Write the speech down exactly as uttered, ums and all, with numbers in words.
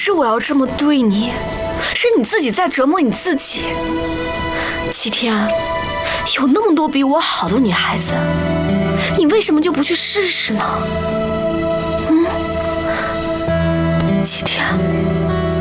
是我要这么对你，是你自己在折磨你自己。齐天，有那么多比我好的女孩子，你为什么就不去试试呢？嗯，齐天。